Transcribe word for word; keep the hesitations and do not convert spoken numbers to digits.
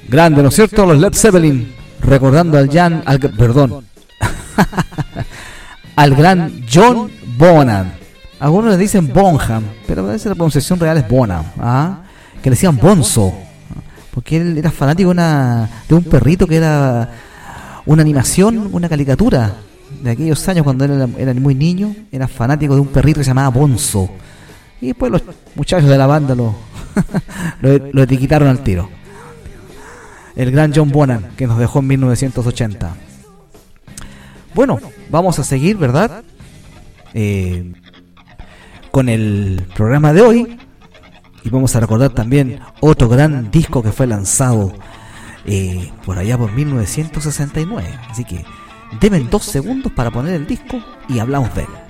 Grande, ¿no es cierto? Los Led Zeppelin, recordando al Jan, al, perdón, al gran John Bonham. Algunos le dicen Bonham, pero parece que la pronunciación real es Bonham, ¿ah? Que le decían Bonzo, porque él era fanático de, una, de un perrito que era una animación, una caricatura de aquellos años cuando él era, era muy niño. Era fanático de un perrito que se llamaba Bonzo. Y después los muchachos de la banda lo, lo, lo etiquetaron al tiro. El gran John Bonham, que nos dejó en mil novecientos ochenta. Bueno, vamos a seguir, ¿verdad? Eh, con el programa de hoy. Y vamos a recordar también otro gran disco que fue lanzado eh, por allá por mil novecientos sesenta y nueve. Así que denme dos segundos para poner el disco y hablamos de él.